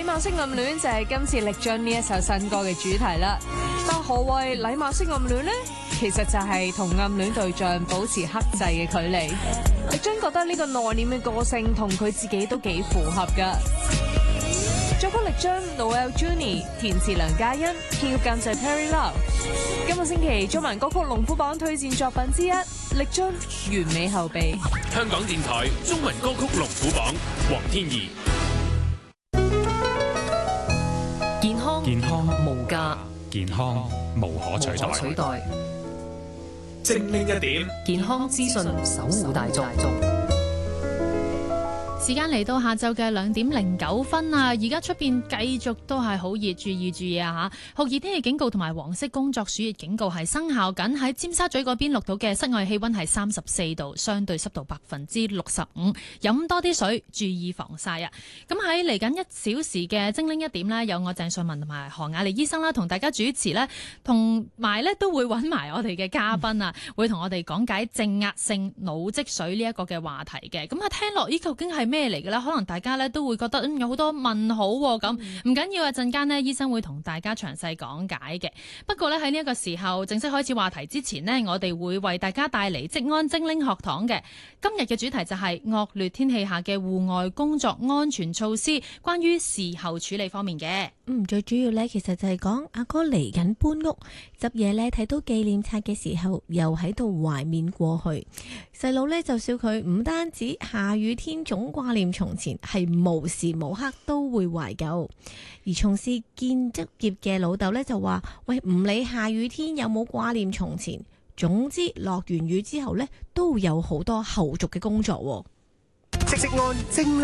禮貌式暗戀就係今次力臻呢一首新歌嘅主題啦。但何謂禮貌式暗戀呢？其實就係同暗戀對象保持克制嘅距離。力臻覺得呢個內斂嘅個性同佢自己都幾符合噶。作曲力臻 Noel Juni， 填詞梁嘉欣，編曲監製 Perry Lau。今個星期中文歌曲龍虎榜推薦作品之一，力臻完美後備。 香港電台中文歌曲龍虎榜，黃天怡。 健康無價， 健康無可取代。 精靈一點， 健康資訊守護大眾。 時間嚟到下晝嘅2:09啊！而家出邊繼續都係好熱，注意啊吓！酷熱天氣警告同埋黃色工作暑熱警告係生效緊。喺尖沙咀嗰邊錄到嘅室外氣溫係34度，相對濕度65%。飲多啲水，注意防曬啊！咁喺嚟緊1小時嘅精靈一點呢，有我鄭瑞文同埋何雅莉醫生啦，同大家主持呢，同埋呢都會揾埋我哋嘅嘉賓啊，會同我哋講解靜壓性腦積水呢一個嘅話題嘅。咁啊，聽落究竟係咩嚟嘅咧？可能大家咧都會覺得有好多問號咁，唔緊要啊！陣間呢，醫生會同大家詳細講解嘅。不過咧喺呢一個時候正式開始話題之前呢，我哋會為大家帶嚟職安精靈學堂嘅。今日嘅主題就係惡劣天氣下嘅戶外工作安全措施，關於事後處理方面嘅。 最主要咧，其實就係講阿哥嚟緊搬屋，執嘢咧睇到紀念冊嘅時候，又喺度懷緬過去。細佬咧就笑佢唔單止下雨天總掛念從前，係無時無刻都會懷舊。而從事建築業嘅老豆咧就話：喂，唔理下雨天有冇掛念從前，總之落完雨之後咧都有好多後續嘅工作。 職安精靈